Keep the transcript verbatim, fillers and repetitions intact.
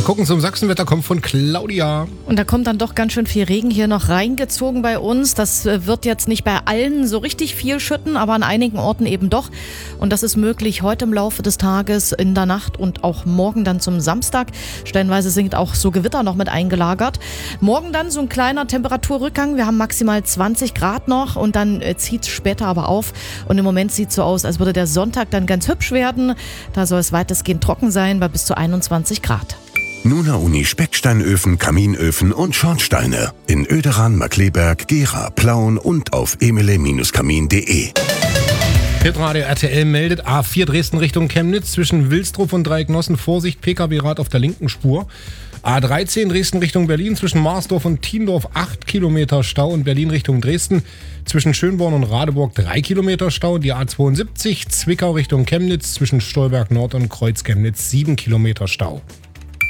gucken zum Sachsenwetter, kommt von Claudia. Und da kommt dann doch ganz schön viel Regen hier noch reingezogen bei uns. Das wird jetzt nicht bei allen so richtig viel schütten, aber an einigen Orten eben doch. Und das ist möglich heute im Laufe des Tages, in der Nacht und auch morgen dann zum Samstag. Stellenweise sind auch so Gewitter noch mit eingelagert. Morgen dann so ein kleiner Temperaturrückgang. Wir haben maximal zwanzig Grad noch und dann zieht es später aber auf. Und im Moment sieht es so aus, als würde der Sonntag dann ganz hübsch werden. Da soll es weitestgehend trocken sein bei bis zu einundzwanzig Grad. Nuna Uni Specksteinöfen, Kaminöfen und Schornsteine in Oederan, Markleberg, Gera, Plauen und auf emele Kamin punkt de. Hitradio R T L meldet A vier Dresden Richtung Chemnitz zwischen Wilsdruff und Dreiecknossen. Vorsicht, P K W-Rad auf der linken Spur. A dreizehn Dresden Richtung Berlin zwischen Marsdorf und Thiendorf acht Kilometer Stau und Berlin Richtung Dresden zwischen Schönborn und Radeburg drei Kilometer Stau. Die A zweiundsiebzig Zwickau Richtung Chemnitz zwischen Stolberg Nord und Kreuz Chemnitz sieben Kilometer Stau.